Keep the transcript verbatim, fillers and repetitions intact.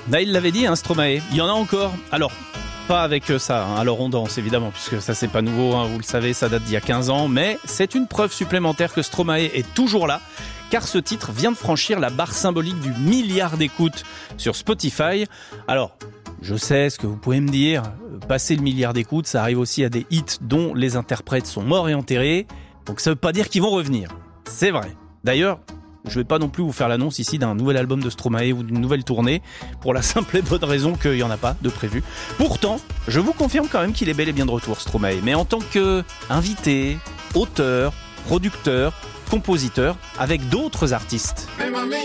Là, il l'avait dit, hein, Stromae. Il y en a encore. Alors, pas avec ça. Hein. Alors, on danse, évidemment, puisque ça, c'est pas nouveau. Hein, vous le savez, ça date d'il y a quinze ans. Mais c'est une preuve supplémentaire que Stromae est toujours là. Car ce titre vient de franchir la barre symbolique du milliard d'écoutes sur Spotify. Alors, je sais ce que vous pouvez me dire. Passer le milliard d'écoutes, ça arrive aussi à des hits dont les interprètes sont morts et enterrés. Donc ça veut pas dire qu'ils vont revenir. C'est vrai. D'ailleurs, je vais pas non plus vous faire l'annonce ici d'un nouvel album de Stromae ou d'une nouvelle tournée, pour la simple et bonne raison qu'il y en a pas de prévu. Pourtant, je vous confirme quand même qu'il est bel et bien de retour, Stromae, mais en tant qu'invité, auteur, producteur, compositeur, avec d'autres artistes.